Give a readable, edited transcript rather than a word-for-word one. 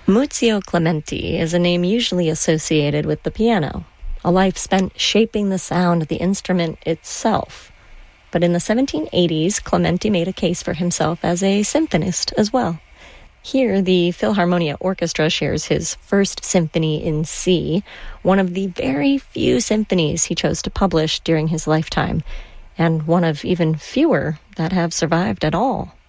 Muzio Clementi is a name usually associated with the piano, a life spent shaping the sound of the instrument itself. But in the 1780s, Clementi made a case for himself as a symphonist as well. Here, the Philharmonia Orchestra shares his first symphony in C, one of the very few symphonies he chose to publish during his lifetime, and one of even fewer that have survived at all.